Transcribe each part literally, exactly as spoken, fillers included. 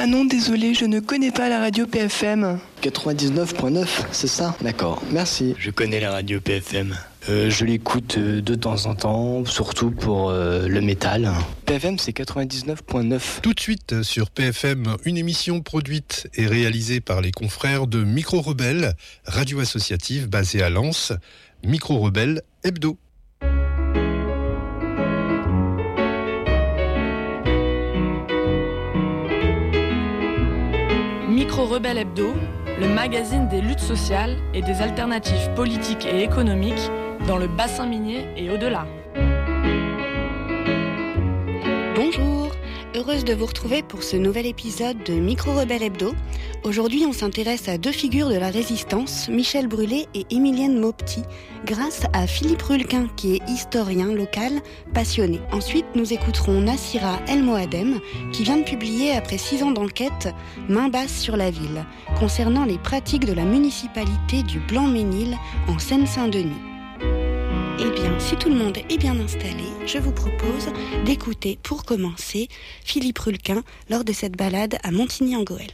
Ah non, désolé, je ne connais pas la radio P F M. quatre-vingt-dix-neuf point neuf, c'est ça? D'accord, merci. Je connais la radio P F M. Euh, je l'écoute euh, de temps en temps, surtout pour euh, le métal. P F M, c'est quatre-vingt-dix-neuf point neuf. Tout de suite sur P F M, une émission produite et réalisée par les confrères de Micro Rebelle, radio associative basée à Lens. Micro Rebelle Hebdo. Micro Rebelle Hebdo, le magazine des luttes sociales et des alternatives politiques et économiques dans le bassin minier et au-delà. Bonjour, heureuse de vous retrouver pour ce nouvel épisode de Micro Rebelle Hebdo. Aujourd'hui, on s'intéresse à deux figures de la résistance, Michel Brûlé et Émilienne Maupetit, grâce à Philippe Rulquin, qui est historien local passionné. Ensuite, nous écouterons Nassira El Moadem, qui vient de publier, après six ans d'enquête, Main basse sur la ville, concernant les pratiques de la municipalité du Blanc-Ménil en Seine-Saint-Denis. Eh bien, si tout le monde est bien installé, je vous propose d'écouter, pour commencer, Philippe Rulquin lors de cette balade à Montigny-en-Gohelle.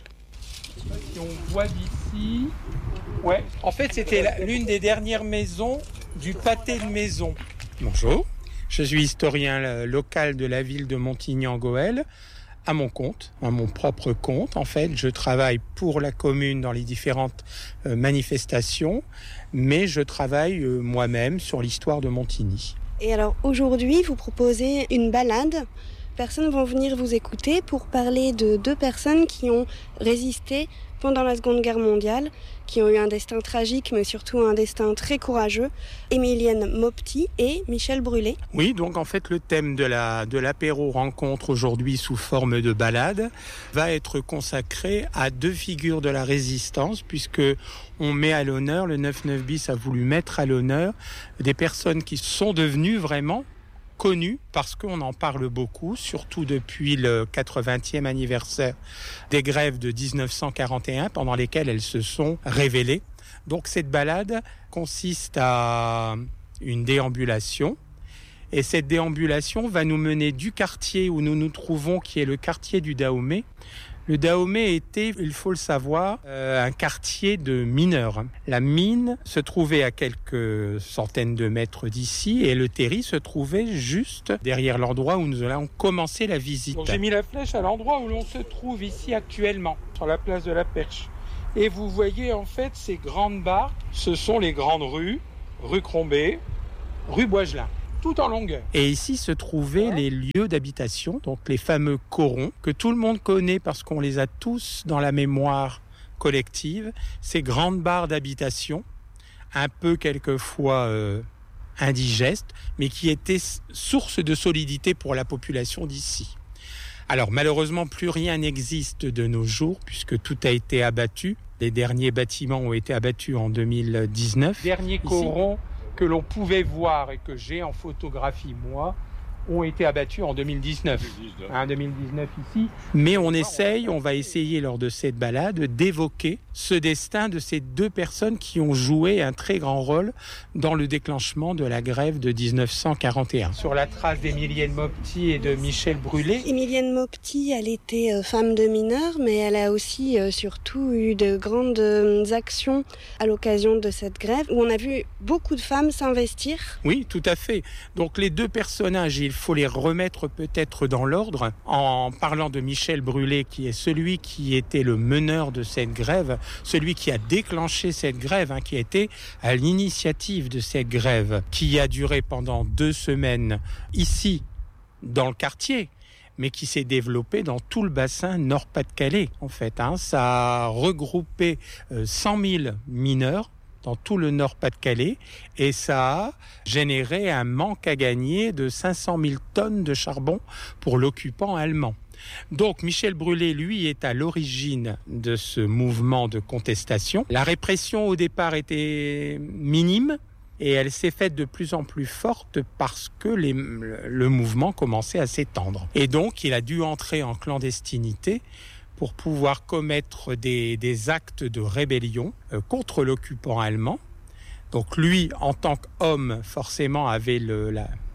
Si on voit d'ici, ouais. En fait, c'était la, l'une des dernières maisons du pâté de maison. Bonjour, je suis historien local de la ville de Montigny-en-Gohelle, à mon compte, à mon propre compte. En fait, je travaille pour la commune dans les différentes euh, manifestations, mais je travaille euh, moi-même sur l'histoire de Montigny. Et alors, aujourd'hui, vous proposez une balade. Personnes vont venir vous écouter pour parler de deux personnes qui ont résisté pendant la Seconde Guerre mondiale, qui ont eu un destin tragique, mais surtout un destin très courageux, Émilienne Maupetit et Michel Brûlé. Oui, donc en fait, le thème de, la, de l'apéro rencontre aujourd'hui sous forme de balade va être consacré à deux figures de la résistance, puisque on met à l'honneur, le neuf neuf bis a voulu mettre à l'honneur des personnes qui sont devenues vraiment connu parce qu'on en parle beaucoup, surtout depuis le quatre-vingtième anniversaire des grèves de dix-neuf cent quarante et un, pendant lesquelles elles se sont révélées. Donc cette balade consiste à une déambulation, et cette déambulation va nous mener du quartier où nous nous trouvons, qui est le quartier du Dahomey. Le Dahomey était, il faut le savoir, euh, un quartier de mineurs. La mine se trouvait à quelques centaines de mètres d'ici et le terri se trouvait juste derrière l'endroit où nous allons commencer la visite. Donc j'ai mis la flèche à l'endroit où l'on se trouve ici actuellement, sur la place de la Perche. Et vous voyez en fait ces grandes barres, ce sont les grandes rues, rue Crombé, rue Boisgelin, tout en longueur. Et ici se trouvaient les lieux d'habitation, donc les fameux corons, que tout le monde connaît parce qu'on les a tous dans la mémoire collective, ces grandes barres d'habitation, un peu quelquefois euh, indigestes, mais qui étaient source de solidité pour la population d'ici. Alors malheureusement, plus rien n'existe de nos jours, puisque tout a été abattu. Les derniers bâtiments ont été abattus en deux mille dix-neuf. Dernier coron que l'on pouvait voir et que j'ai en photographie, moi, ont été abattus en deux mille dix-neuf. deux mille dix-neuf. Hein, deux mille dix-neuf ici. Mais on essaye, on va essayer lors de cette balade d'évoquer ce destin de ces deux personnes qui ont joué un très grand rôle dans le déclenchement de la grève de dix-neuf cent quarante et un. Sur la trace d'Émilienne Maupetit et de Michel Brûlé. Émilienne Maupetit, elle était euh, femme de mineur, mais elle a aussi euh, surtout eu de grandes euh, actions à l'occasion de cette grève, où on a vu beaucoup de femmes s'investir. Oui, tout à fait. Donc les deux personnages, il faut les remettre peut-être dans l'ordre, en parlant de Michel Brûlé, qui est celui qui était le meneur de cette grève, celui qui a déclenché cette grève, hein, qui a été à l'initiative de cette grève, qui a duré pendant deux semaines ici, dans le quartier, mais qui s'est développée dans tout le bassin Nord-Pas-de-Calais, en fait. Hein. Ça a regroupé euh, cent mille mineurs dans tout le Nord-Pas-de-Calais, et ça a généré un manque à gagner de cinq cent mille tonnes de charbon pour l'occupant allemand. Donc Michel Brûlé, lui, est à l'origine de ce mouvement de contestation. La répression au départ était minime, et elle s'est faite de plus en plus forte parce que les, le mouvement commençait à s'étendre. Et donc il a dû entrer en clandestinité pour pouvoir commettre des, des actes de rébellion euh, contre l'occupant allemand. Donc lui, en tant qu'homme, forcément, avait le, la,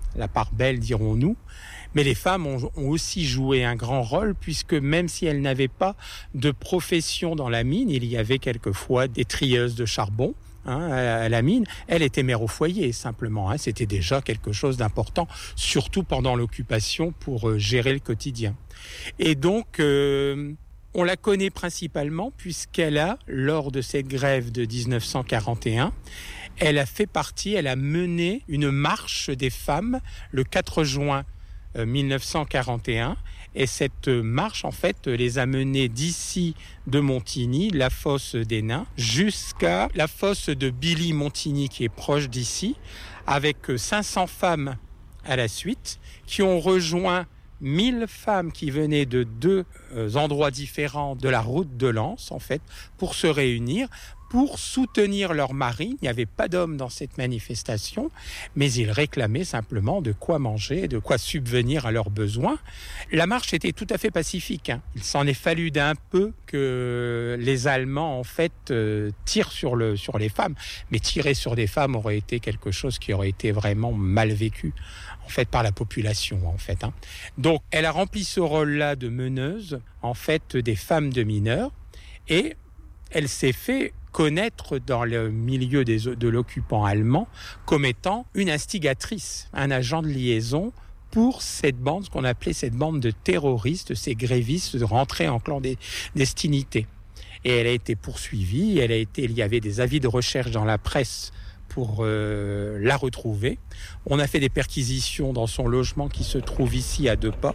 la part belle, dirons-nous. Mais les femmes ont, ont aussi joué un grand rôle, puisque même si elles n'avaient pas de profession dans la mine, il y avait quelquefois des trieuses de charbon hein, à la mine. Elle était mère au foyer, simplement. Hein. C'était déjà quelque chose d'important, surtout pendant l'occupation, pour euh, gérer le quotidien. Et donc, euh, on la connaît principalement, puisqu'elle a, lors de cette grève de dix-neuf cent quarante et un, elle a fait partie, elle a mené une marche des femmes le quatre juin mille neuf cent quarante et un, et cette marche en fait les a menées d'ici de Montigny, la fosse des Nains, jusqu'à la fosse de Billy-Montigny qui est proche d'ici, avec cinq cents femmes à la suite, qui ont rejoint mille femmes qui venaient de deux endroits différents de la route de Lens en fait, pour se réunir, pour soutenir leur mari. Il n'y avait pas d'hommes dans cette manifestation, mais ils réclamaient simplement de quoi manger, de quoi subvenir à leurs besoins. La marche était tout à fait pacifique. Hein. Il s'en est fallu d'un peu que les Allemands, en fait, euh, tirent sur, le, sur les femmes. Mais tirer sur des femmes aurait été quelque chose qui aurait été vraiment mal vécu, en fait, par la population, en fait. Hein. Donc, elle a rempli ce rôle-là de meneuse, en fait, des femmes de mineurs, et elle s'est fait connaître dans le milieu des, de l'occupant allemand comme étant une instigatrice, un agent de liaison pour cette bande, ce qu'on appelait cette bande de terroristes, ces grévistes rentrés en clandestinité. Et elle a été poursuivie, elle a été, il y avait des avis de recherche dans la presse pour euh, la retrouver. On a fait des perquisitions dans son logement qui se trouve ici à deux pas.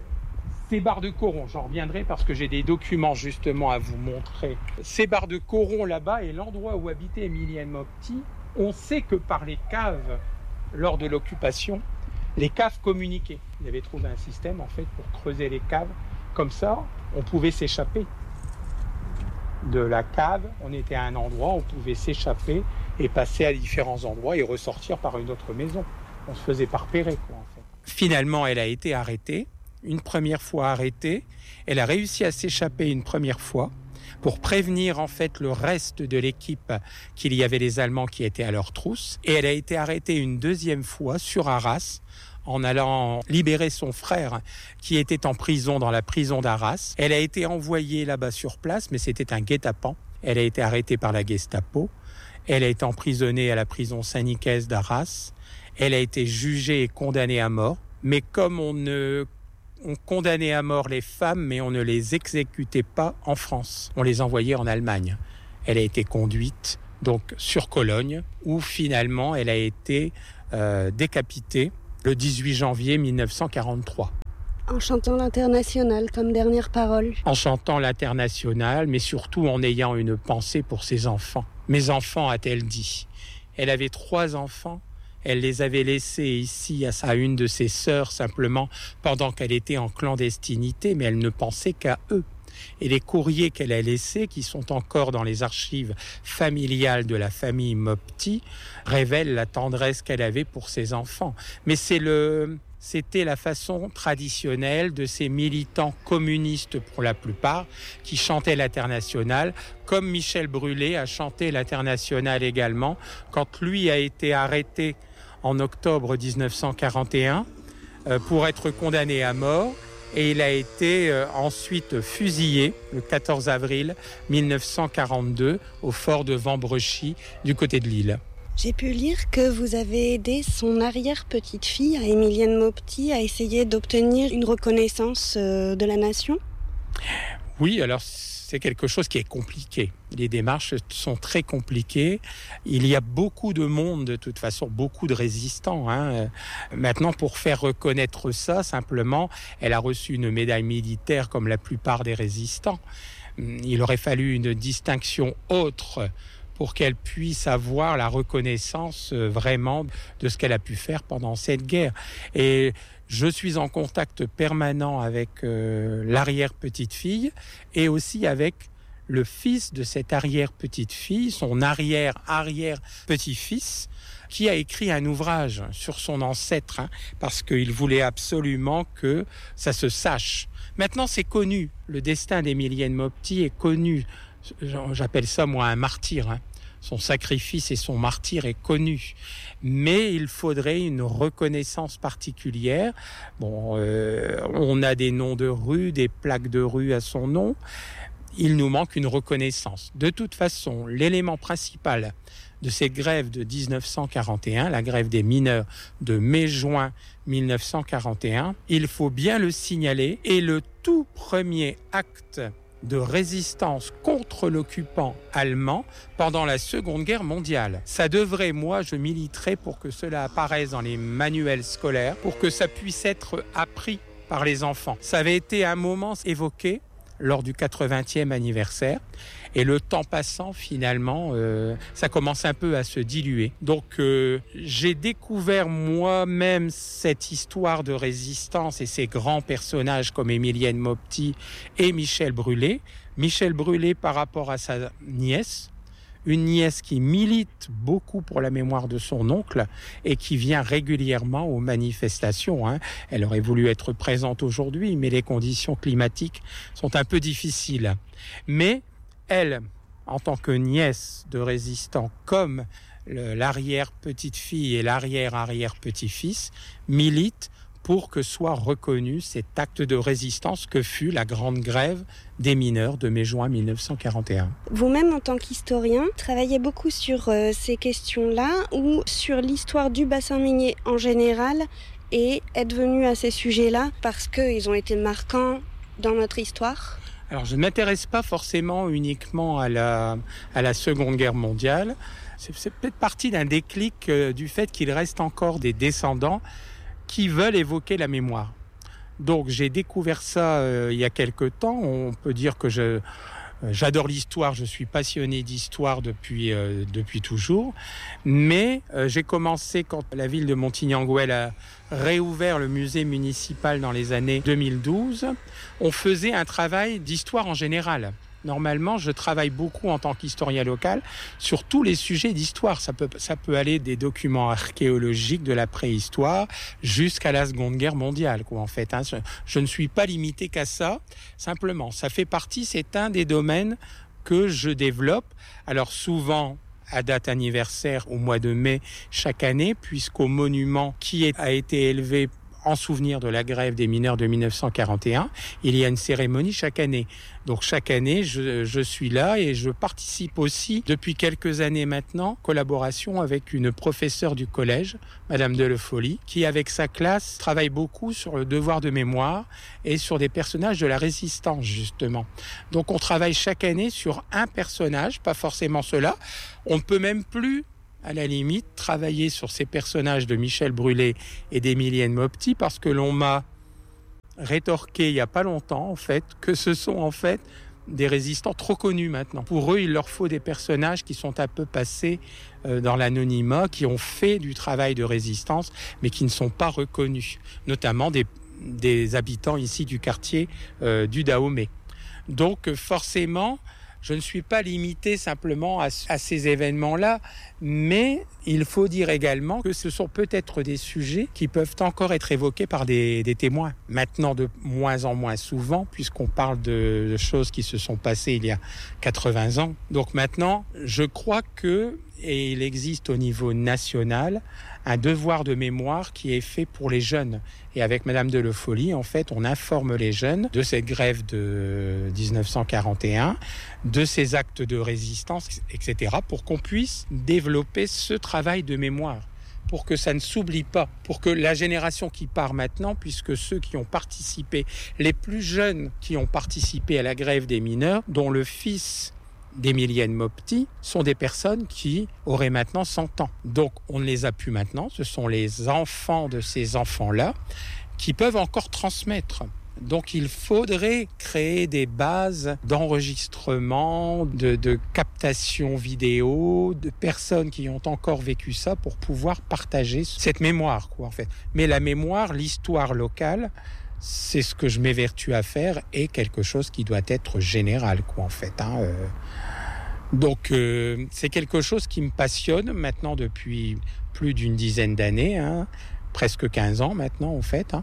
Ces barres de coron, j'en reviendrai parce que j'ai des documents justement à vous montrer. Ces barres de coron là-bas et l'endroit où habitait Émilienne Maupetit, on sait que par les caves, lors de l'occupation, les caves communiquaient. Ils avaient trouvé un système en fait pour creuser les caves. Comme ça, on pouvait s'échapper de la cave. On était à un endroit, on pouvait s'échapper et passer à différents endroits et ressortir par une autre maison. On se faisait pas repérer, quoi, en fait. Finalement, elle a été arrêtée. Une première fois arrêtée, elle a réussi à s'échapper une première fois pour prévenir en fait le reste de l'équipe qu'il y avait les Allemands qui étaient à leur trousse. Et elle a été arrêtée une deuxième fois sur Arras en allant libérer son frère qui était en prison dans la prison d'Arras. Elle a été envoyée là-bas sur place, mais c'était un guet-apens. Elle a été arrêtée par la Gestapo. Elle a été emprisonnée à la prison Saint-Nicaise d'Arras. Elle a été jugée et condamnée à mort. Mais comme on ne On condamnait à mort les femmes, mais on ne les exécutait pas en France. On les envoyait en Allemagne. Elle a été conduite donc sur Cologne, où finalement elle a été euh, décapitée le dix-huit janvier mille neuf cent quarante-trois. En chantant l'Internationale comme dernière parole. En chantant l'Internationale, mais surtout en ayant une pensée pour ses enfants. Mes enfants, a-t-elle dit. Elle avait trois enfants. Elle les avait laissés ici à une de ses sœurs simplement pendant qu'elle était en clandestinité, mais elle ne pensait qu'à eux. Et les courriers qu'elle a laissés, qui sont encore dans les archives familiales de la famille Maupetit, révèlent la tendresse qu'elle avait pour ses enfants. Mais c'est le... C'était la façon traditionnelle de ces militants communistes, pour la plupart, qui chantaient l'Internationale, comme Michel Brûlé a chanté l'Internationale également, quand lui a été arrêté en octobre dix-neuf cent quarante et un euh, pour être condamné à mort, et il a été euh, ensuite fusillé le quatorze avril mille neuf cent quarante-deux au fort de Vambrechy du côté de Lille. J'ai pu lire que vous avez aidé son arrière-petite-fille, Émilienne Maupetit, à essayer d'obtenir une reconnaissance de la nation. Oui, alors c'est quelque chose qui est compliqué. Les démarches sont très compliquées. Il y a beaucoup de monde, de toute façon, beaucoup de résistants. Hein. Maintenant, pour faire reconnaître ça, simplement, elle a reçu une médaille militaire comme la plupart des résistants. Il aurait fallu une distinction autre pour qu'elle puisse avoir la reconnaissance vraiment de ce qu'elle a pu faire pendant cette guerre. Et je suis en contact permanent avec euh, l'arrière-petite-fille et aussi avec le fils de cette arrière-petite-fille, son arrière-arrière-petit-fils, qui a écrit un ouvrage sur son ancêtre, hein, parce qu'il voulait absolument que ça se sache. Maintenant, c'est connu. Le destin d'Émilienne Maupetit est connu. J'appelle ça, moi, un martyr. Hein. son sacrifice et son martyre est connu. Mais il faudrait une reconnaissance particulière. Bon, euh, on a des noms de rues, des plaques de rue à son nom. Il nous manque une reconnaissance. De toute façon, l'élément principal de cette grève de dix-neuf cent quarante et un, la grève des mineurs de mai-juin mille neuf cent quarante et un, il faut bien le signaler, est le tout premier acte de résistance contre l'occupant allemand pendant la Seconde Guerre mondiale. Ça devrait, moi, je militerais pour que cela apparaisse dans les manuels scolaires, pour que ça puisse être appris par les enfants. Ça avait été un moment évoqué lors du quatre-vingtième anniversaire. Et le temps passant, finalement, euh, ça commence un peu à se diluer. Donc, euh, j'ai découvert moi-même cette histoire de résistance et ces grands personnages comme Émilienne Maupetit et Michel Brûlé. Michel Brûlé par rapport à sa nièce, une nièce qui milite beaucoup pour la mémoire de son oncle et qui vient régulièrement aux manifestations. Hein. Elle aurait voulu être présente aujourd'hui, mais les conditions climatiques sont un peu difficiles. Mais elle, en tant que nièce de résistants, comme le, l'arrière-petite-fille et l'arrière-arrière-petit-fils, milite pour que soit reconnu cet acte de résistance que fut la grande grève des mineurs de mai-juin mille neuf cent quarante et un. Vous-même, en tant qu'historien, travaillez beaucoup sur euh, ces questions-là ou sur l'histoire du bassin minier en général et êtes venu à ces sujets-là parce qu'ils ont été marquants dans notre histoire ? Alors, je ne m'intéresse pas forcément uniquement à la, à la Seconde Guerre mondiale. C'est, c'est peut-être partie d'un déclic euh, du fait qu'il reste encore des descendants qui veulent évoquer la mémoire. Donc, j'ai découvert ça euh, il y a quelque temps. On peut dire que je, euh, j'adore l'histoire, je suis passionné d'histoire depuis, euh, depuis toujours. Mais euh, j'ai commencé quand la ville de Montigny-en-Gouel a réouvert le musée municipal dans les années deux mille douze. On faisait un travail d'histoire en général. Normalement, je travaille beaucoup en tant qu'historien local sur tous les sujets d'histoire. Ça peut, ça peut aller des documents archéologiques de la préhistoire jusqu'à la Seconde Guerre mondiale, quoi, en fait. Hein. Je, je ne suis pas limité qu'à ça. Simplement, ça fait partie, c'est un des domaines que je développe. Alors souvent, à date anniversaire, au mois de mai chaque année, puisqu'au monument qui a été élevé en souvenir de la grève des mineurs de mille neuf cent quarante et un, il y a une cérémonie chaque année. Donc chaque année, je, je suis là et je participe aussi, depuis quelques années maintenant, collaboration avec une professeure du collège, Madame de Le Folly, qui avec sa classe travaille beaucoup sur le devoir de mémoire et sur des personnages de la résistance, justement. Donc on travaille chaque année sur un personnage, pas forcément cela. On ne peut même plus, à la limite, travailler sur ces personnages de Michel Brûlé et d'Émilienne Maupetit parce que l'on m'a rétorqué il n'y a pas longtemps, en fait, que ce sont en fait des résistants trop connus maintenant. Pour eux, il leur faut des personnages qui sont un peu passés euh, dans l'anonymat, qui ont fait du travail de résistance, mais qui ne sont pas reconnus, notamment des, des habitants ici du quartier euh, du Dahomey. Donc forcément, je ne suis pas limité simplement à, à ces événements-là, mais il faut dire également que ce sont peut-être des sujets qui peuvent encore être évoqués par des, des témoins. Maintenant, de moins en moins souvent, puisqu'on parle de, de choses qui se sont passées il y a quatre-vingts ans. Donc maintenant, je crois que, et il existe au niveau national, un devoir de mémoire qui est fait pour les jeunes. Et avec Madame de Le Folly, en fait, on informe les jeunes de cette grève de dix-neuf cent quarante et un, de ces actes de résistance, et cetera, pour qu'on puisse développer ce travail de mémoire, pour que ça ne s'oublie pas, pour que la génération qui part maintenant, puisque ceux qui ont participé, les plus jeunes qui ont participé à la grève des mineurs, dont le fils d'Émilienne Maupetit, sont des personnes qui auraient maintenant cent ans. Donc on ne les a plus maintenant, ce sont les enfants de ces enfants-là qui peuvent encore transmettre. Donc il faudrait créer des bases d'enregistrement, de, de captation vidéo, de personnes qui ont encore vécu ça pour pouvoir partager cette mémoire, quoi, en fait. Mais la mémoire, l'histoire locale, c'est ce que je m'évertue à faire et quelque chose qui doit être général, quoi, en fait. Hein, euh. Donc, euh, c'est quelque chose qui me passionne maintenant depuis plus d'une dizaine d'années, hein, presque quinze ans maintenant, en fait. Hein.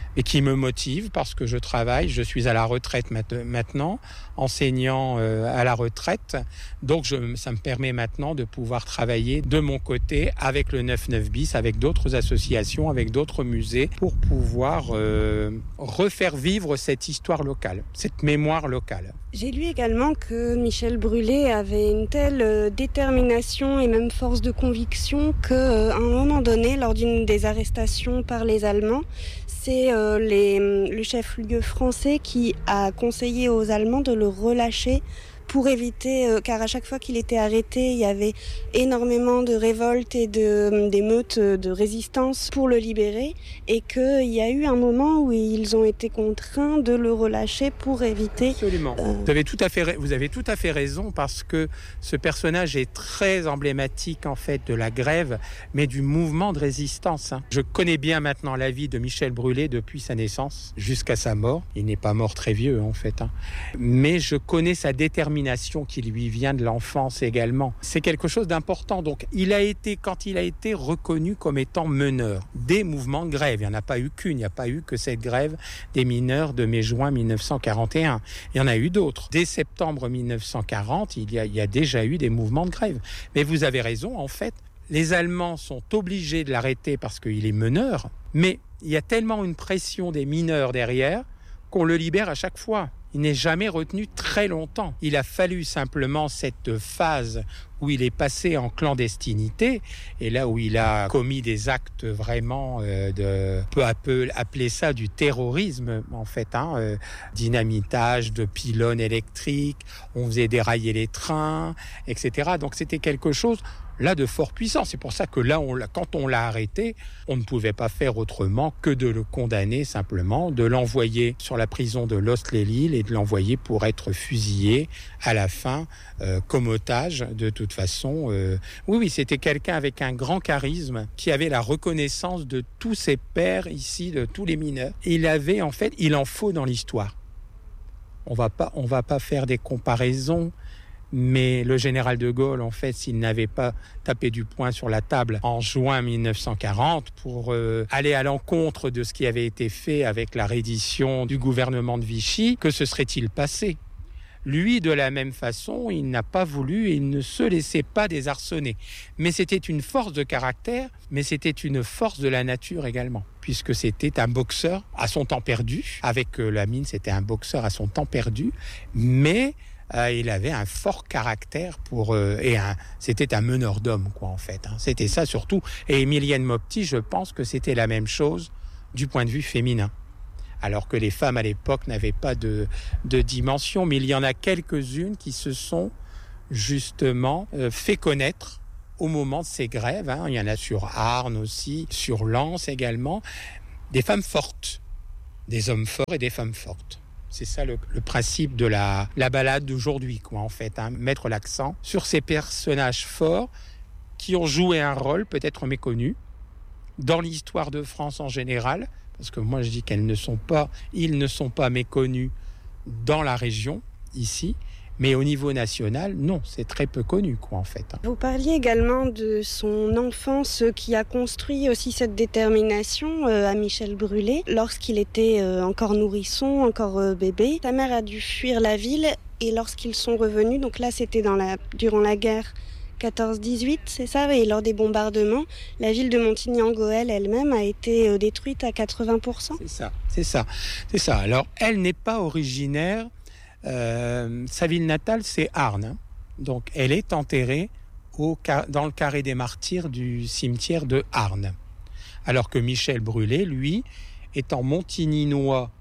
et qui me motive parce que je travaille. Je suis à la retraite maintenant, enseignant à la retraite. Donc je, ça me permet maintenant de pouvoir travailler de mon côté avec le neuf neuf bis, avec d'autres associations, avec d'autres musées, pour pouvoir euh, refaire vivre cette histoire locale, cette mémoire locale. J'ai lu également que Michel Brûlé avait une telle détermination et même force de conviction qu'à un moment donné, lors d'une des arrestations par les Allemands, c'est euh, les, le chef-lieu français qui a conseillé aux Allemands de le relâcher pour éviter, euh, car à chaque fois qu'il était arrêté, il y avait énormément de révoltes et de, d'émeutes de résistance pour le libérer, et qu'il y a eu un moment où ils ont été contraints de le relâcher pour éviter... Absolument. Euh... Vous avez tout à fait, vous avez tout à fait raison, parce que ce personnage est très emblématique en fait de la grève, mais du mouvement de résistance. Hein. Je connais bien maintenant la vie de Michel Brûlé depuis sa naissance jusqu'à sa mort. Il n'est pas mort très vieux en fait, hein. Mais je connais sa détermination qui lui vient de l'enfance également. C'est quelque chose d'important. Donc, il a été, quand il a été reconnu comme étant meneur des mouvements de grève, il n'y en a pas eu qu'une, il n'y a pas eu que cette grève des mineurs de mai-juin dix-neuf cent quarante et un. Il y en a eu d'autres. Dès septembre dix-neuf cent quarante, il y a, il y a déjà eu des mouvements de grève. Mais vous avez raison, en fait, les Allemands sont obligés de l'arrêter parce qu'il est meneur, mais il y a tellement une pression des mineurs derrière qu'on le libère à chaque fois. Il n'est jamais retenu très longtemps. Il a fallu simplement cette phase où il est passé en clandestinité et là où il a commis des actes vraiment euh, de peu à peu appeler ça du terrorisme en fait, hein, euh, dynamitage de pylônes électriques, on faisait dérailler les trains, et cetera. Donc c'était quelque chose là de fort puissant. C'est pour ça que là, on l'a, quand on l'a arrêté, on ne pouvait pas faire autrement que de le condamner simplement, de l'envoyer sur la prison de Loos-les-Lilles et de l'envoyer pour être fusillé à la fin euh, comme otage. De toute façon, euh, oui, oui, c'était quelqu'un avec un grand charisme qui avait la reconnaissance de tous ses pairs ici, de tous les mineurs. Et il avait en fait, il en faut dans l'histoire. On va pas, on va pas faire des comparaisons. Mais le général de Gaulle, en fait, s'il n'avait pas tapé du poing sur la table en juin dix-neuf cent quarante pour euh, aller à l'encontre de ce qui avait été fait avec la reddition du gouvernement de Vichy, que se serait-il passé ? Lui, de la même façon, il n'a pas voulu et il ne se laissait pas désarçonner. Mais c'était une force de caractère, mais c'était une force de la nature également, puisque c'était un boxeur à son temps perdu. Avec euh, la mine, c'était un boxeur à son temps perdu, mais... Euh, il avait un fort caractère pour euh, et un, c'était un meneur d'hommes quoi en fait. Hein. C'était ça surtout. Et Emilienne Maupetit, je pense que c'était la même chose du point de vue féminin. Alors que les femmes à l'époque n'avaient pas de, de dimension, mais il y en a quelques-unes qui se sont justement euh, fait connaître au moment de ces grèves. Hein. Il y en a sur Arnes aussi, sur Lens également. Des femmes fortes, des hommes forts et des femmes fortes. C'est ça le, le principe de la, la balade d'aujourd'hui, quoi, en fait. Hein. Mettre l'accent sur ces personnages forts qui ont joué un rôle peut-être méconnu dans l'histoire de France en général, parce que moi je dis qu'elles ne sont pas, ils ne sont pas méconnus dans la région, ici, mais au niveau national, non, c'est très peu connu, quoi, en fait. Vous parliez également de son enfance qui a construit aussi cette détermination euh, à Michel Brûlé. Lorsqu'il était euh, encore nourrisson, encore euh, bébé, sa mère a dû fuir la ville et lorsqu'ils sont revenus, donc là c'était dans la, durant la guerre quatorze dix-huit, c'est ça, et lors des bombardements, la ville de Montigny-en-Goël elle-même a été euh, détruite à quatre-vingts pour cent. C'est ça, c'est ça, c'est ça. Alors, elle n'est pas originaire. Euh, sa ville natale, c'est Arnes. Hein. Donc, elle est enterrée au, dans le carré des martyrs du cimetière de Arnes. Alors que Michel Brûlé, lui, étant montigninois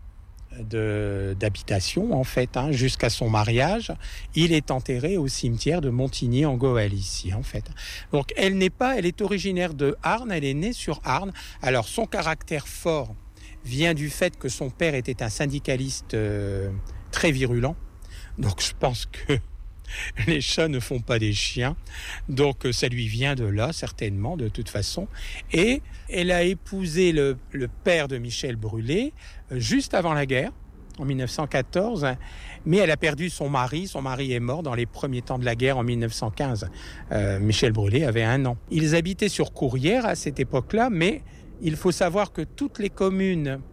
de, d'habitation, en fait, hein, jusqu'à son mariage, il est enterré au cimetière de Montigny-en-Goël, ici, en fait. Donc, elle n'est pas, elle est originaire de Arnes, elle est née sur Arnes. Alors, son caractère fort vient du fait que son père était un syndicaliste euh, très virulent. Donc je pense que les chats ne font pas des chiens. Donc ça lui vient de là, certainement, de toute façon. Et elle a épousé le, le père de Michel Brûlé juste avant la guerre, en dix-neuf cent quatorze. Mais elle a perdu son mari. Son mari est mort dans les premiers temps de la guerre en dix-neuf cent quinze. Euh, Michel Brûlé avait un an. Ils habitaient sur Courrières à cette époque-là, mais il faut savoir que toutes les communes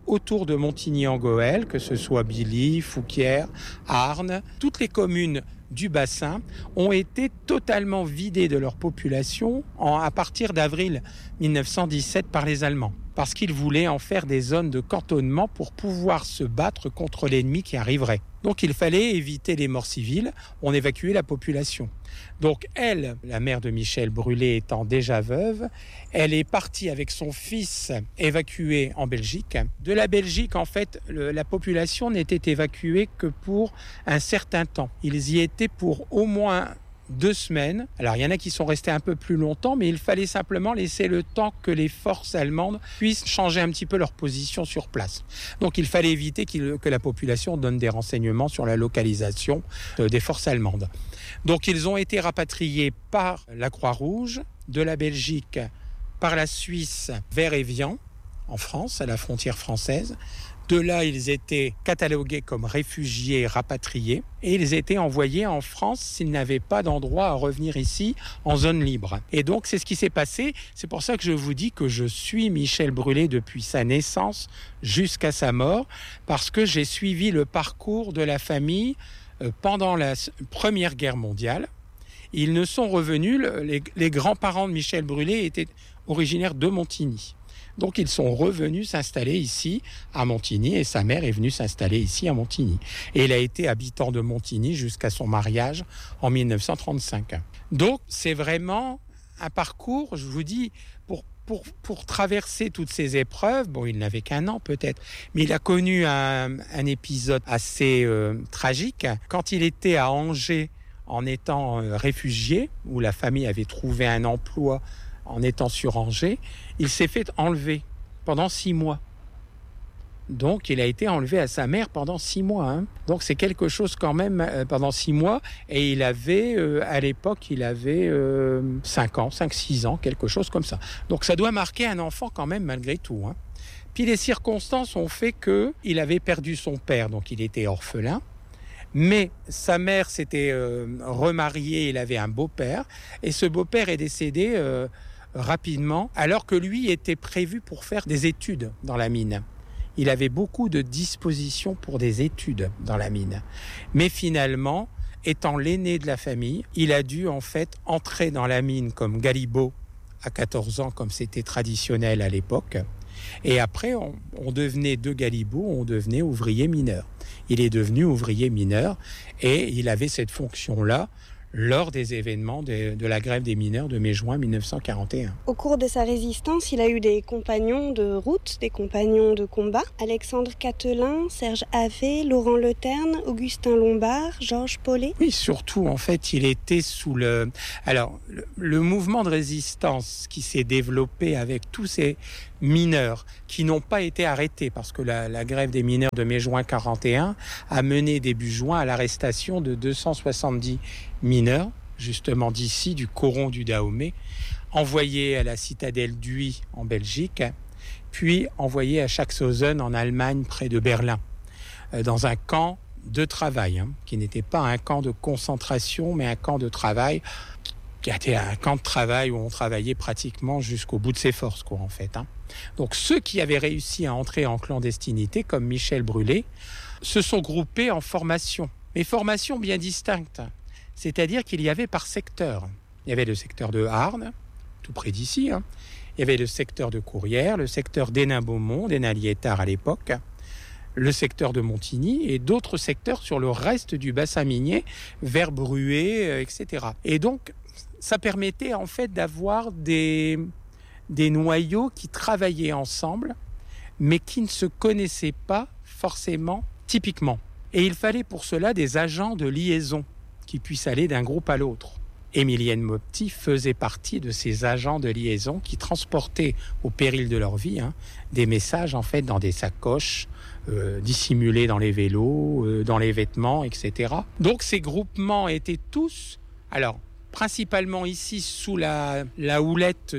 autour de Montigny-en-Gohelle, que ce soit Billy, Fouquières, Arnes, toutes les communes du bassin ont été totalement vidées de leur population en, à partir d'avril dix-neuf cent dix-sept par les Allemands, parce qu'ils voulaient en faire des zones de cantonnement pour pouvoir se battre contre l'ennemi qui arriverait. Donc il fallait éviter les morts civiles, on évacuait la population. Donc elle, la mère de Michel Brûlé étant déjà veuve, elle est partie avec son fils évacué en Belgique. De la Belgique, en fait, le, la population n'était évacuée que pour un certain temps. Ils y étaient pour au moins deux semaines. Alors il y en a qui sont restés un peu plus longtemps, mais il fallait simplement laisser le temps que les forces allemandes puissent changer un petit peu leur position sur place. Donc il fallait éviter qu'il, que la population donne des renseignements sur la localisation des forces allemandes. Donc ils ont été rapatriés par la Croix-Rouge de la Belgique, par la Suisse vers Évian, en France, à la frontière française. De là, ils étaient catalogués comme réfugiés rapatriés et ils étaient envoyés en France s'ils n'avaient pas d'endroit à revenir ici en zone libre. Et donc, c'est ce qui s'est passé. C'est pour ça que je vous dis que je suis Michel Brûlé depuis sa naissance jusqu'à sa mort, parce que j'ai suivi le parcours de la famille pendant la Première Guerre mondiale. Ils ne sont revenus, les, les grands-parents de Michel Brûlé étaient originaires de Montigny. Donc ils sont revenus s'installer ici à Montigny et sa mère est venue s'installer ici à Montigny. Et il a été habitant de Montigny jusqu'à son mariage en dix-neuf cent trente-cinq. Donc c'est vraiment un parcours, je vous dis, pour, pour, pour traverser toutes ces épreuves. Bon, il n'avait qu'un an peut-être, mais il a connu un, un épisode assez euh, tragique. Quand il était à Angers en étant euh, réfugié, où la famille avait trouvé un emploi en étant sur Angers, il s'est fait enlever pendant six mois. Donc, il a été enlevé à sa mère pendant six mois. Hein. Donc, c'est quelque chose quand même euh, pendant six mois. Et il avait, euh, à l'époque, il avait euh, cinq ans, cinq six ans, quelque chose comme ça. Donc, ça doit marquer un enfant quand même, malgré tout. Hein. Puis, les circonstances ont fait qu'il avait perdu son père. Donc, il était orphelin. Mais sa mère s'était euh, remariée, il avait un beau-père. Et ce beau-père est décédé euh, rapidement, alors que lui était prévu pour faire des études dans la mine. Il avait beaucoup de dispositions pour des études dans la mine. Mais finalement, étant l'aîné de la famille, il a dû en fait entrer dans la mine comme galibot à quatorze ans, comme c'était traditionnel à l'époque. Et après, on, on devenait de galibot, on devenait ouvrier mineur. Il est devenu ouvrier mineur et il avait cette fonction-là lors des événements de, de la grève des mineurs de mai-juin dix-neuf cent quarante et un. Au cours de sa résistance, il a eu des compagnons de route, des compagnons de combat. Alexandre Catelin, Serge Havet, Laurent Leterne, Augustin Lombard, Georges Paulet. Oui, surtout, en fait, il était sous le... Alors, le, le mouvement de résistance qui s'est développé avec tous ces mineurs qui n'ont pas été arrêtés, parce que la, la grève des mineurs de mai-juin quarante et un a mené début juin à l'arrestation de deux cent soixante-dix mineurs, justement d'ici, du coron du Dahomey, envoyés à la citadelle d'Uy en Belgique, puis envoyés à Schaffhausen en Allemagne, près de Berlin, dans un camp de travail, hein, qui n'était pas un camp de concentration, mais un camp de travail, qui était un camp de travail où on travaillait pratiquement jusqu'au bout de ses forces, quoi, en fait. Hein. Donc ceux qui avaient réussi à entrer en clandestinité, comme Michel Brûlé, se sont groupés en formations, mais formations bien distinctes. C'est-à-dire qu'il y avait par secteur. Il y avait le secteur de Arnes, tout près d'ici. Hein. Il y avait le secteur de Courrières, le secteur d'Hénin-Beaumont, d'Hénin-Liétard à l'époque, le secteur de Montigny et d'autres secteurs sur le reste du bassin minier, vers Bruay, et cetera. Et donc, ça permettait en fait d'avoir des, des noyaux qui travaillaient ensemble, mais qui ne se connaissaient pas forcément typiquement. Et il fallait pour cela des agents de liaison qui puissent aller d'un groupe à l'autre. Émilienne Maupetit faisait partie de ces agents de liaison qui transportaient au péril de leur vie hein, des messages en fait dans des sacoches, euh, dissimulés dans les vélos, euh, dans les vêtements, et cetera. Donc ces groupements étaient tous, alors principalement ici sous la, la houlette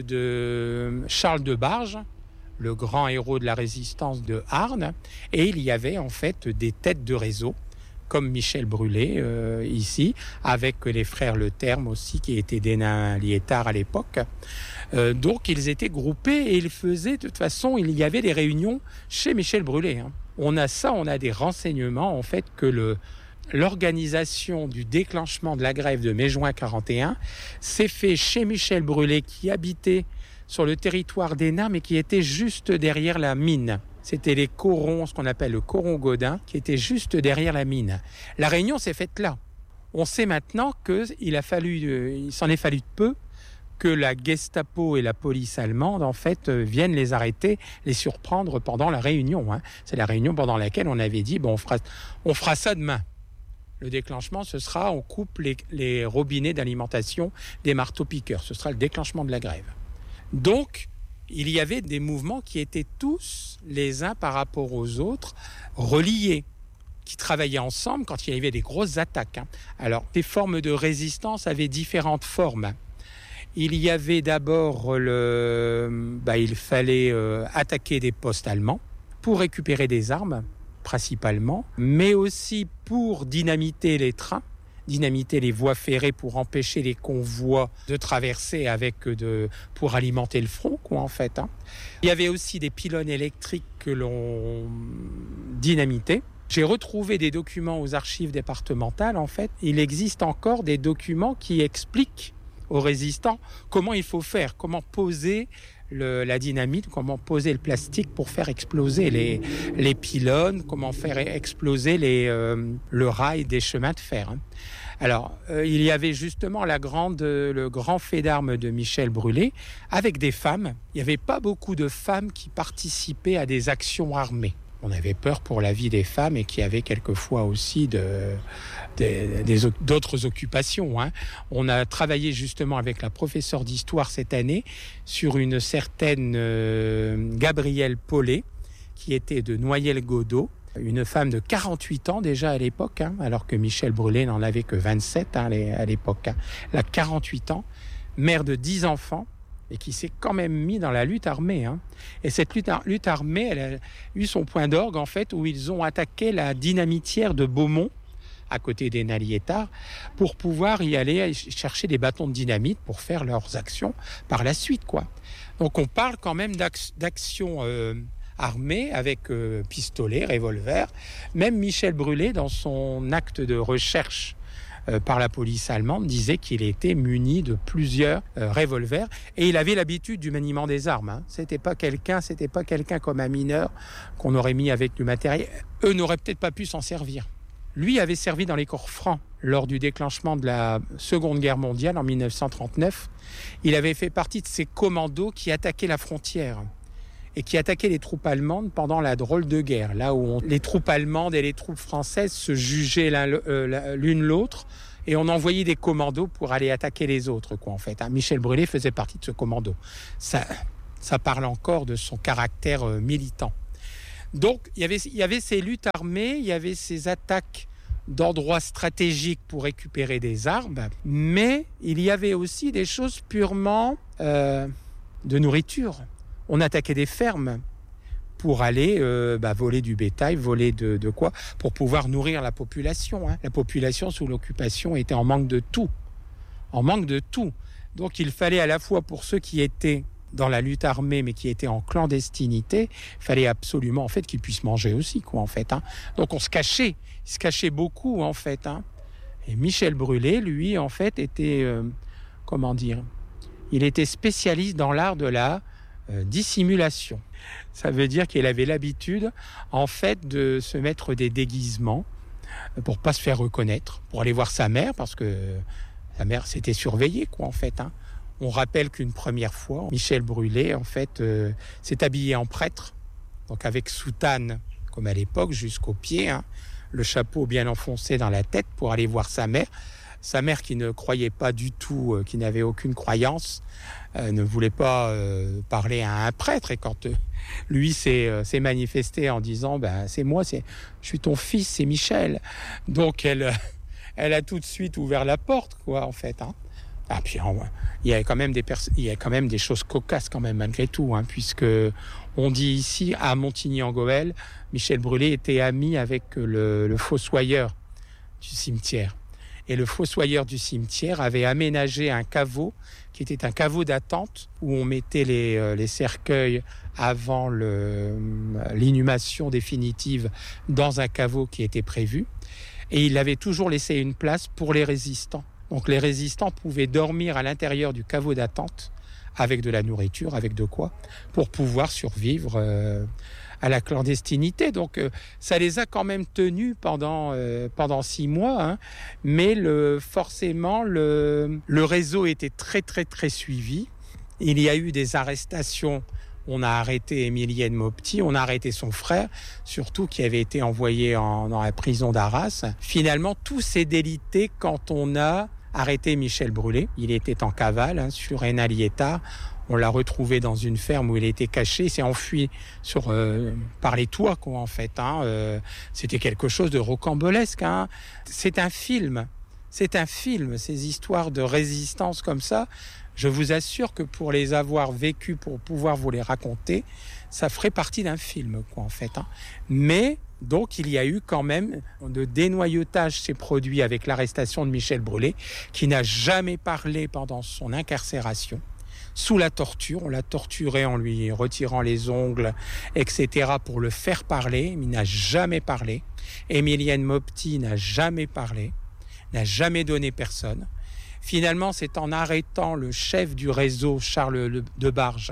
de Charles de Barge, le grand héros de la résistance de Arnes, et il y avait en fait des têtes de réseau comme Michel Brûlé euh, ici, avec les frères Le Terme aussi, qui étaient des nains liétards à l'époque. Euh, donc ils étaient groupés et ils faisaient, de toute façon, il y avait des réunions chez Michel Brûlé. Hein. On a ça, on a des renseignements en fait que le, l'organisation du déclenchement de la grève de mai-juin quarante et un s'est fait chez Michel Brûlé, qui habitait sur le territoire des nains, mais qui était juste derrière la mine. C'était les corons, ce qu'on appelle le coron Godin, qui était juste derrière la mine. La réunion s'est faite là. On sait maintenant qu'il a fallu, euh, il s'en est fallu de peu que la Gestapo et la police allemande, en fait, euh, viennent les arrêter, les surprendre pendant la réunion. Hein. C'est la réunion pendant laquelle on avait dit, bon, on fera, on fera ça demain. Le déclenchement, ce sera, on coupe les, les robinets d'alimentation des marteaux-piqueurs. Ce sera le déclenchement de la grève. Donc, il y avait des mouvements qui étaient tous, les uns par rapport aux autres, reliés, qui travaillaient ensemble quand il y avait des grosses attaques. Alors, les formes de résistance avaient différentes formes. Il y avait d'abord le... Bah, il fallait euh, attaquer des postes allemands pour récupérer des armes, principalement, mais aussi pour dynamiter les trains, dynamiter les voies ferrées pour empêcher les convois de traverser avec de, pour alimenter le front, quoi, en fait. Hein. Il y avait aussi des pylônes électriques que l'on dynamitait. J'ai retrouvé des documents aux archives départementales, en fait. Il existe encore des documents qui expliquent aux résistants comment il faut faire, comment poser Le, la dynamite, comment poser le plastique pour faire exploser les, les pylônes, comment faire exploser les, euh, le rail des chemins de fer. Hein. Alors, euh, il y avait justement la grande, le grand fait d'armes de Michel Brûlé avec des femmes. Il n'y avait pas beaucoup de femmes qui participaient à des actions armées. On avait peur pour la vie des femmes et qui avaient quelquefois aussi de, des, des, d'autres occupations. Hein. On a travaillé justement avec la professeure d'histoire cette année sur une certaine euh, Gabrielle Paulet, qui était de Noyelles-Godault, une femme de quarante-huit ans déjà à l'époque, hein, alors que Michel Brûlé n'en avait que vingt-sept hein, à l'époque. Hein. Elle a quarante-huit ans, mère de dix enfants, et qui s'est quand même mis dans la lutte armée. Hein. Et cette lutte, lutte armée, elle a eu son point d'orgue, en fait, où ils ont attaqué la dynamitière de Beaumont, à côté des Naliétards, pour pouvoir y aller chercher des bâtons de dynamite pour faire leurs actions par la suite, quoi. Donc on parle quand même d'actions euh, armées avec euh, pistolet, revolver. Même Michel Brûlé, dans son acte de recherche Euh, par la police allemande, disait qu'il était muni de plusieurs euh, revolvers et il avait l'habitude du maniement des armes. Hein. C'était pas quelqu'un, c'était pas quelqu'un comme un mineur qu'on aurait mis avec du matériel. Eux n'auraient peut-être pas pu s'en servir. Lui avait servi dans les corps francs lors du déclenchement de la Seconde Guerre mondiale en dix-neuf cent trente-neuf. Il avait fait partie de ces commandos qui attaquaient la frontière et qui attaquaient les troupes allemandes pendant la drôle de guerre, là où on, les troupes allemandes et les troupes françaises se jugeaient l'un, euh, l'une l'autre, et on envoyait des commandos pour aller attaquer les autres, quoi, en fait. Hein. Michel Brûlé faisait partie de ce commando. Ça, ça parle encore de son caractère euh, militant. Donc, il y avait, il y avait ces luttes armées, il y avait ces attaques d'endroits stratégiques pour récupérer des armes, mais il y avait aussi des choses purement euh, de nourriture. On attaquait des fermes pour aller euh, bah, voler du bétail, voler de, de quoi, pour pouvoir nourrir la population. Hein. La population sous l'occupation était en manque de tout, en manque de tout. Donc il fallait à la fois pour ceux qui étaient dans la lutte armée, mais qui étaient en clandestinité, il fallait absolument en fait qu'ils puissent manger aussi, quoi, en fait. Hein. Donc on se cachait, il se cachait beaucoup, en fait. Hein. Et Michel Brûlé, lui, en fait, était, euh, comment dire, il était spécialiste dans l'art de la Euh, dissimulation. Ça veut dire qu'il avait l'habitude, en fait, de se mettre des déguisements pour pas se faire reconnaître, pour aller voir sa mère, parce que sa mère s'était surveillée, quoi, en fait. Hein. On rappelle qu'une première fois, Michel Brûlé, en fait, euh, s'est habillé en prêtre, donc avec soutane, comme à l'époque, jusqu'aux pieds, hein, le chapeau bien enfoncé dans la tête pour aller voir sa mère. Sa mère, qui ne croyait pas du tout, euh, qui n'avait aucune croyance, euh, ne voulait pas euh, parler à un prêtre. Et quand euh, lui s'est, euh, s'est manifesté en disant ben, « c'est moi, c'est, je suis ton fils, c'est Michel ». Donc elle, euh, elle a tout de suite ouvert la porte, quoi, en fait. Hein. Ah, puis on, il y a quand même des pers- il y a quand même des choses cocasses quand même malgré tout, hein, puisque on dit ici à Montigny-en-Gohelle, Michel Brûlé était ami avec le, le fossoyeur du cimetière. Et le fossoyeur du cimetière avait aménagé un caveau qui était un caveau d'attente où on mettait les, euh, les cercueils avant le, l'inhumation définitive dans un caveau qui était prévu. Et il avait toujours laissé une place pour les résistants. Donc les résistants pouvaient dormir à l'intérieur du caveau d'attente avec de la nourriture, avec de quoi, pour pouvoir survivre euh, à la clandestinité. Donc euh, ça les a quand même tenus pendant, euh, pendant six mois, hein. Mais le, forcément, le, le réseau était très très très suivi. Il y a eu des arrestations. On a arrêté Émilienne Maupetit, on a arrêté son frère, surtout qui avait été envoyé en, dans la prison d'Arras. Finalement, tout s'est délité quand on a arrêté Michel Brûlé. Il était en cavale hein, sur Hénin-Liétard. On l'a retrouvé dans une ferme où il était caché. Il s'est enfui sur, euh, par les toits, quoi, en fait. Hein. Euh, c'était quelque chose de rocambolesque. Hein. C'est un film. C'est un film, ces histoires de résistance comme ça. Je vous assure que pour les avoir vécues, pour pouvoir vous les raconter, ça ferait partie d'un film, quoi, en fait. Hein. Mais, donc, il y a eu quand même de dénoyautage ces produits avec l'arrestation de Michel Brûlé, qui n'a jamais parlé pendant son incarcération, sous la torture. On l'a torturé en lui retirant les ongles, et cetera, pour le faire parler. Mais il n'a jamais parlé. Émilienne Maupetit n'a jamais parlé, n'a jamais donné personne. Finalement, c'est en arrêtant le chef du réseau, Charles Debarge,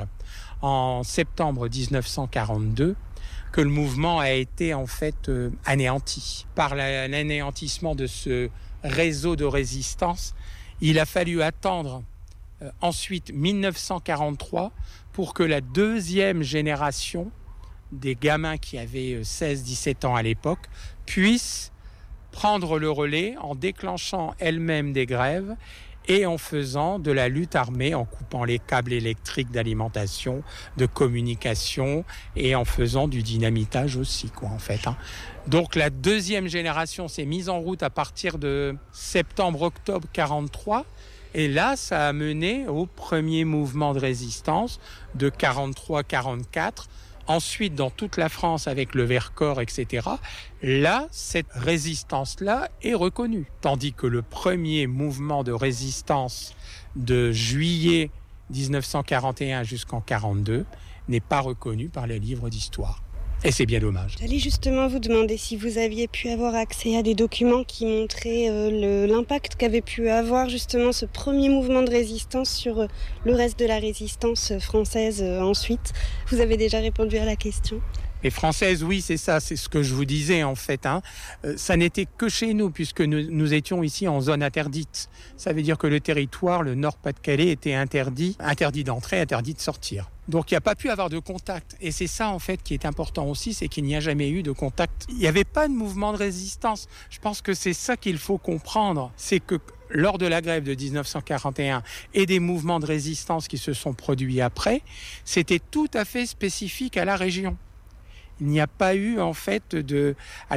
en septembre dix-neuf cent quarante-deux, que le mouvement a été en fait euh, anéanti. Par la, l'anéantissement de ce réseau de résistance, il a fallu attendre euh, ensuite dix-neuf cent quarante-trois pour que la deuxième génération des gamins qui avaient seize dix-sept ans à l'époque puisse prendre le relais en déclenchant elle-même des grèves et en faisant de la lutte armée, en coupant les câbles électriques d'alimentation, de communication et en faisant du dynamitage aussi, quoi, en fait. Hein. Donc la deuxième génération s'est mise en route à partir de septembre-octobre quarante-trois. Et là, ça a mené au premier mouvement de résistance de quarante-trois quarante-quatre. Ensuite, dans toute la France, avec le Vercors, et cetera, là, cette résistance-là est reconnue. Tandis que le premier mouvement de résistance de juillet dix-neuf cent quarante et un jusqu'en quarante-deux n'est pas reconnu par les livres d'histoire. Et c'est bien dommage. J'allais justement vous demander si vous aviez pu avoir accès à des documents qui montraient euh, le, l'impact qu'avait pu avoir justement ce premier mouvement de résistance sur euh, le reste de la résistance française euh, ensuite. Vous avez déjà répondu à la question. Les Françaises, oui, c'est ça, c'est ce que je vous disais en fait. Hein. Euh, ça n'était que chez nous, puisque nous, nous étions ici en zone interdite. Ça veut dire que le territoire, le Nord-Pas-de-Calais, était interdit, interdit d'entrer, interdit de sortir. Donc il n'y a pas pu avoir de contact. Et c'est ça en fait qui est important aussi, c'est qu'il n'y a jamais eu de contact. Il n'y avait pas de mouvement de résistance. Je pense que c'est ça qu'il faut comprendre. C'est que lors de la grève de dix-neuf cent quarante et un et des mouvements de résistance qui se sont produits après, c'était tout à fait spécifique à la région. Il n'y a pas eu en fait de...